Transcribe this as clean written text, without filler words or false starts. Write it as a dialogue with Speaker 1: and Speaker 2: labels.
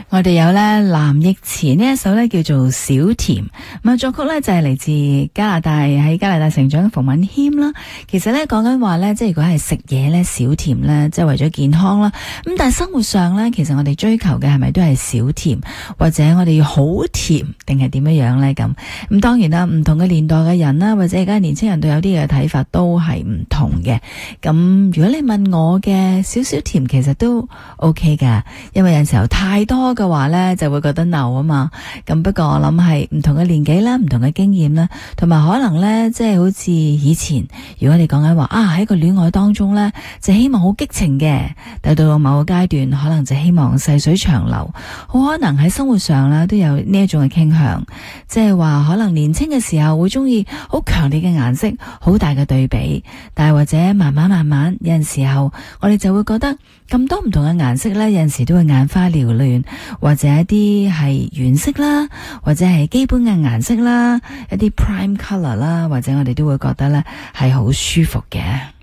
Speaker 1: 我哋有咧藍奕慈呢一首咧叫做小甜，咁啊作曲咧就係嚟自加拿大，喺加拿大成長嘅馮敏謙啦。其實咧講緊話咧，即係如果係食嘢咧少甜咧，即係為咗健康啦。咁但係生活上咧，其實我哋追求嘅係咪都係少甜，或者我哋要好甜，定係點樣樣咧？咁當然啦，唔同嘅年代嘅人啦，或者而家年輕人對有啲嘅睇法都係唔同嘅。咁如果你問我嘅少少甜，其實都 OK 噶，因為有陣時候太多嘅話咧就會覺得膩啊嘛。咁不過我諗係唔同嘅年紀啦，唔同嘅經驗啦，同埋可能咧即係好似以前，如果你講緊話喺個戀愛當中咧，就希望好激情嘅，但到某個階段可能就希望細水長流，好可能喺生活上啦都有呢一種嘅傾向，即係話可能年輕嘅時候會中意好強烈嘅顏色，好大嘅對比，但係或者慢慢有陣時候我哋就會覺得咁多唔同嘅顏色咧，有陣時都會眼花繚亂，或者一啲係原色啦，或者係基本嘅顏色啦，一啲 prime color 啦，或者我哋都會覺得咧係好舒服嘅。